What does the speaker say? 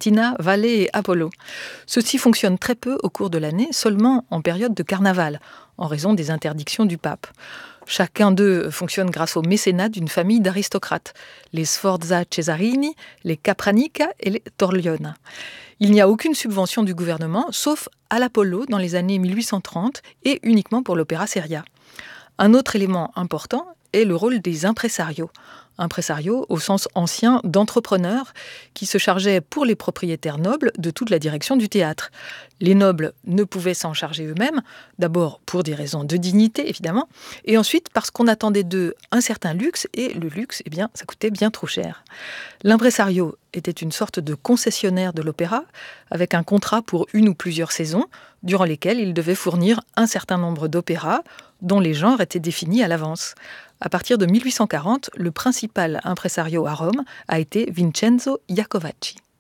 Titina, Valle et Apollo. Ceux-ci fonctionnent très peu au cours de l'année, seulement en période de carnaval, en raison des interdictions du pape. Chacun d'eux fonctionne grâce au mécénat d'une famille d'aristocrates, les Sforza Cesarini, les Capranica et les Torliona. Il n'y a aucune subvention du gouvernement, sauf à l'Apollo dans les années 1830 et uniquement pour l'opéra seria. Un autre élément important est le rôle des impresarios. Impresarios au sens ancien d'entrepreneurs qui se chargeaient pour les propriétaires nobles de toute la direction du théâtre. Les nobles ne pouvaient s'en charger eux-mêmes, d'abord pour des raisons de dignité évidemment, et ensuite parce qu'on attendait d'eux un certain luxe, et le luxe, ça coûtait bien trop cher. L'impresario était une sorte de concessionnaire de l'opéra, avec un contrat pour une ou plusieurs saisons, durant lesquelles il devait fournir un certain nombre d'opéras, dont les genres étaient définis à l'avance. À partir de 1840, le principal impresario à Rome a été Vincenzo Iacovacci.